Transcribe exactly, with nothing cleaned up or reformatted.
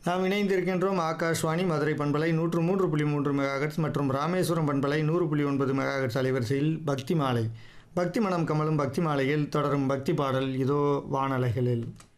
நாம் இணைந்திருக்கின்றோம் ஆகாஷ்வாணி மதுரை பண்பலை நூற்று மூன்று புள்ளி மூன்று மெகாஹெர்ட்ஸ் மற்றும் ராமேஸ்வரம் பண்பலை நூறு புள்ளி ஒன்பது மெகாஹெர்ட்ஸ் அலைவரிசையில் பக்தி மாலை. பக்தி மனம் கமலும் பக்தி மாலையில் தொடரும் பக்தி பாடல் இதோ வானலைகளில்.